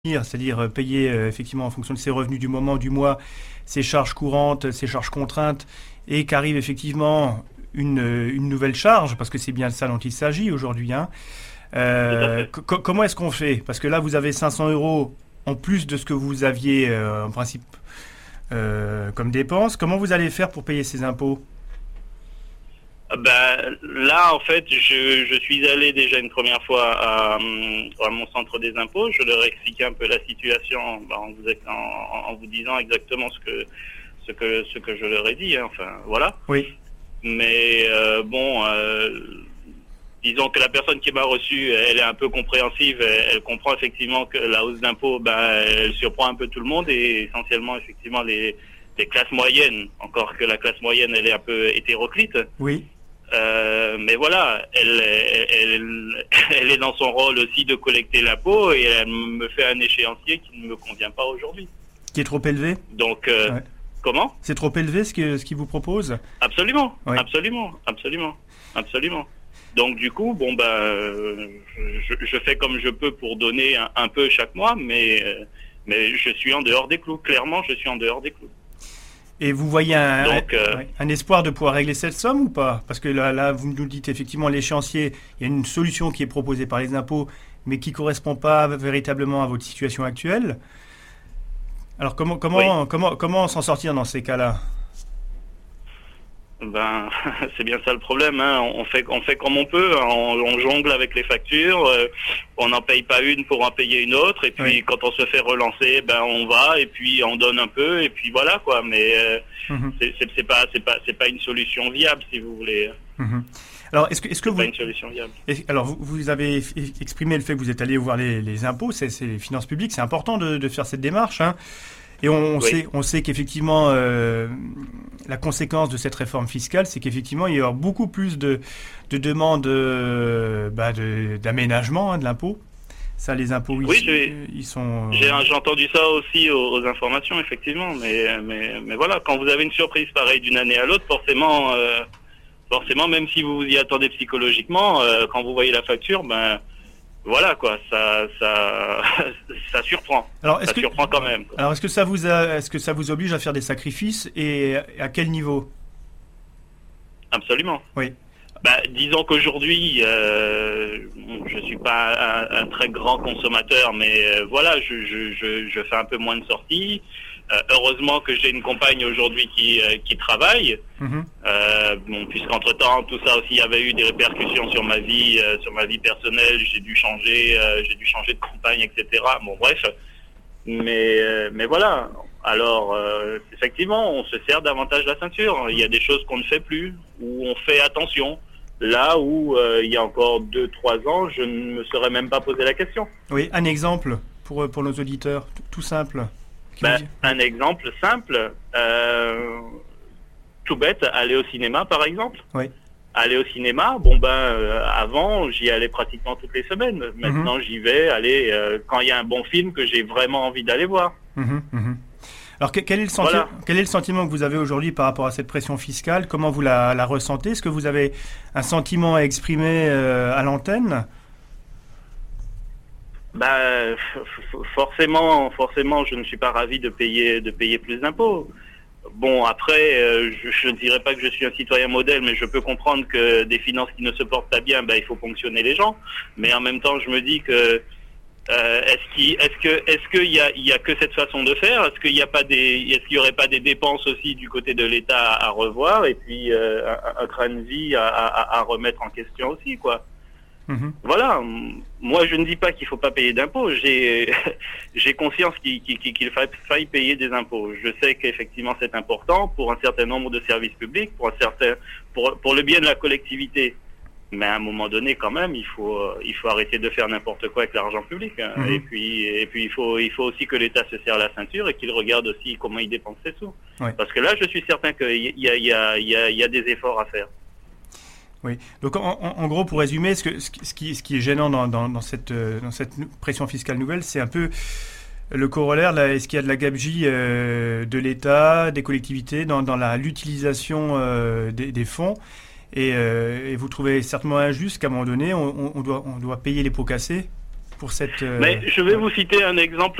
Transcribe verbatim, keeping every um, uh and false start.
c'est-à-dire payer euh, effectivement en fonction de ses revenus du moment, du mois, ses charges courantes, ses charges contraintes, et qu'arrive effectivement une, une nouvelle charge, parce que c'est bien de ça dont il s'agit aujourd'hui. Hein. Euh, co- comment est-ce qu'on fait? Parce que là, vous avez cinq cents euros en plus de ce que vous aviez euh, en principe euh, comme dépense. Comment vous allez faire pour payer ces impôts? Ben, là, en fait, je, je suis allé déjà une première fois à, à mon centre des impôts. Je leur ai expliqué un peu la situation ben, en, vous, en, en vous disant exactement ce que, ce que, ce que je leur ai dit. Hein. Enfin, voilà. Oui. Mais euh, bon, euh, disons que la personne qui m'a reçu, elle est un peu compréhensive. Elle, elle comprend effectivement que la hausse d'impôts, ben, elle surprend un peu tout le monde et essentiellement, effectivement, les, les classes moyennes. Encore que la classe moyenne, elle est un peu hétéroclite. Oui. Euh, mais voilà, elle, elle, elle, elle est dans son rôle aussi de collecter l'impôt et elle me fait un échéancier qui ne me convient pas aujourd'hui. Qui est trop élevé? Donc, euh, ouais. Comment? C'est trop élevé ce qu'il ce qu'il vous propose? Absolument, oui. absolument, absolument, absolument. Donc du coup, bon ben, euh, je, je fais comme je peux pour donner un, un peu chaque mois, mais euh, mais je suis en dehors des clous. Clairement, je suis en dehors des clous. Et vous voyez un, Donc, euh, un espoir de pouvoir régler cette somme ou pas? Parce que là, là, vous nous dites effectivement l'échéancier, il y a une solution qui est proposée par les impôts, mais qui ne correspond pas véritablement à votre situation actuelle. Alors comment, comment, oui. comment, comment s'en sortir dans ces cas-là? Ben, c'est bien ça le problème. Hein. On fait, on fait comme on peut. Hein. On, on jongle avec les factures. Euh, on n'en paye pas une pour en payer une autre. Et puis, oui. Quand on se fait relancer, ben on va et puis on donne un peu et puis voilà quoi. Mais euh, mm-hmm. c'est, c'est, c'est pas, c'est pas, c'est pas une solution viable si vous voulez. Mm-hmm. Alors, est-ce que, est-ce que c'est vous, pas une solution viable. Alors, vous, vous avez exprimé le fait que vous êtes allé voir les, les impôts, c'est, c'est les finances publiques. C'est important de, de faire cette démarche. Hein. Et on, on, oui. sait, on sait qu'effectivement, euh, la conséquence de cette réforme fiscale, c'est qu'effectivement, il y aura beaucoup plus de, de demandes euh, bah de, d'aménagement hein, de l'impôt. Ça, les impôts, oui, ils, j'ai, ils sont... Euh... J'ai, j'ai entendu ça aussi aux, aux informations, effectivement. Mais, mais, mais voilà, quand vous avez une surprise pareille d'une année à l'autre, forcément, euh, forcément même si vous vous y attendez psychologiquement, euh, quand vous voyez la facture, ben... Voilà quoi, ça, ça, ça surprend. Alors, est-ce ça que, surprend quand même. Quoi. Alors, est-ce que ça vous a, est-ce que ça vous oblige à faire des sacrifices et à quel niveau? Absolument. Oui. Bah, disons qu'aujourd'hui, euh, je suis pas un, un très grand consommateur, mais euh, voilà, je, je, je, je fais un peu moins de sorties. Euh, heureusement que j'ai une compagne aujourd'hui qui, euh, qui travaille, mmh. euh, bon, puisqu'entre temps tout ça aussi il y avait eu des répercussions sur ma vie, euh, sur ma vie personnelle. J'ai dû changer, euh, j'ai dû changer de compagne, et cetera. Bon bref, mais euh, mais voilà. Alors euh, effectivement, on se sert davantage la ceinture. Il y a des choses qu'on ne fait plus, où on fait attention. Là où euh, il y a encore deux, trois ans, je ne me serais même pas posé la question. Oui, un exemple pour pour nos auditeurs, tout, tout simple. Ben, un exemple simple, euh, tout bête, aller au cinéma par exemple. Oui. Aller au cinéma, bon ben euh, avant j'y allais pratiquement toutes les semaines. Maintenant mm-hmm. j'y vais aller euh, quand il y a un bon film que j'ai vraiment envie d'aller voir. Mm-hmm. Mm-hmm. Alors quel est, le senti- voilà. quel est le sentiment que vous avez aujourd'hui par rapport à cette pression fiscale? Comment vous la, la ressentez? Est-ce que vous avez un sentiment à exprimer euh, à l'antenne? Bah, forcément, forcément, je ne suis pas ravi de payer, de payer plus d'impôts. Bon, après, euh, je, je ne dirais pas que je suis un citoyen modèle, mais je peux comprendre que des finances qui ne se portent pas bien, bah, il faut ponctionner les gens. Mais en même temps, je me dis que euh, est-ce qu'il, est-ce que, est-ce qu'il y a, il y a que cette façon de faire? Est-ce qu'il y a pas des, est-ce qu'il y aurait pas des dépenses aussi du côté de l'État à, à revoir et puis euh, un, un train de vie à, à, à remettre en question aussi, quoi? Mmh. Voilà, moi je ne dis pas qu'il ne faut pas payer d'impôts, j'ai, j'ai conscience qu'il, qu'il, qu'il faille payer des impôts. Je sais qu'effectivement c'est important pour un certain nombre de services publics, pour, un certain, pour, pour le bien de la collectivité. Mais à un moment donné quand même, il faut, il faut arrêter de faire n'importe quoi avec l'argent public. Hein. Mmh. Et puis, et puis il, faut, il faut aussi que l'État se serre la ceinture et qu'il regarde aussi comment il dépense ses sous. Ouais. Parce que là je suis certain qu'il y a, il y a, il y a, il y a des efforts à faire. Oui. Donc en, en gros, pour résumer, ce, que, ce, qui, ce qui est gênant dans, dans, dans, cette, dans cette pression fiscale nouvelle, c'est un peu le corollaire. Là, est-ce qu'il y a de la gabegie euh, de l'État, des collectivités dans, dans la, l'utilisation euh, des, des fonds et, euh, et vous trouvez certainement injuste qu'à un moment donné, on, on, doit, on doit payer les pots cassés pour cette... Euh, Mais je vais vous citer un exemple